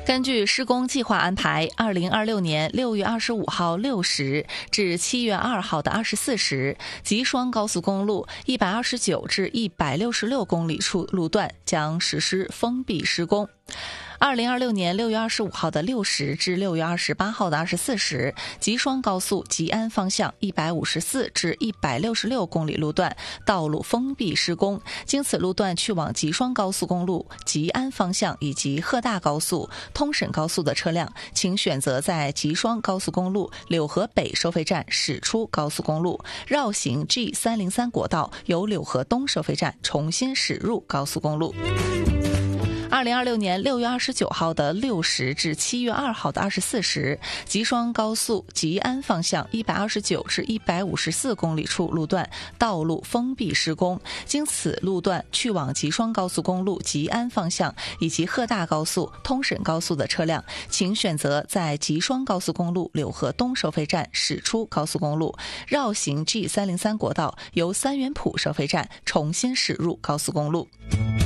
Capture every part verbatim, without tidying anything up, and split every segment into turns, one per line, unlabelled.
根据施工计划安排，二零二六年六月二十五号六时至七月二号的二十四时，吉双高速公路一百二十九至一百六十六公里处路段将实施封闭施工。二零二六年六月二十五号的六时至六月二十八号的二十四时，吉双高速吉安方向一百五十四至一百六十六公里路段道路封闭施工，经此路段去往吉双高速公路吉安方向以及鹤大高速、通沈高速的车辆，请选择在吉双高速公路柳河北收费站驶出高速公路，绕行 G 三零三国道，由柳河东收费站重新驶入高速公路。二零二六年六月二十九号的六时至七月二号的二十四时，吉双高速吉安方向一百二十九至一百五十四公里处路段道路封闭施工，经此路段去往吉双高速公路吉安方向以及鹤大高速、通沈高速的车辆，请选择在吉双高速公路柳河东收费站驶出高速公路，绕行 G 三零三国道，由三元浦收费站重新驶入高速公路。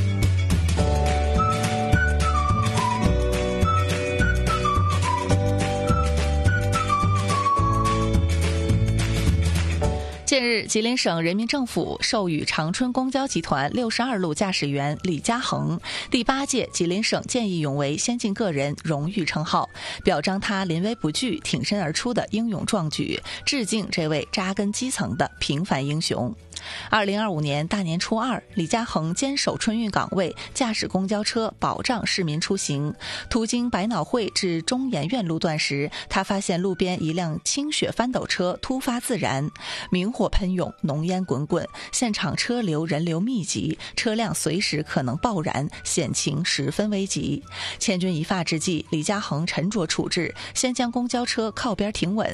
近日，吉林省人民政府授予长春公交集团六十二路驾驶员李家恒第八届吉林省见义勇为先进个人荣誉称号，表彰他临危不惧、挺身而出的英勇壮举，致敬这位扎根基层的平凡英雄。二零二五年大年初二，李家恒坚守春运岗位，驾驶公交车保障市民出行。途经百脑汇至中研院路段时，他发现路边一辆清雪翻斗车突发自燃，明火喷涌，浓烟滚滚，现场车流人流密集，车辆随时可能爆燃，险情十分危急。千钧一发之际，李家恒沉着处置，先将公交车靠边停稳，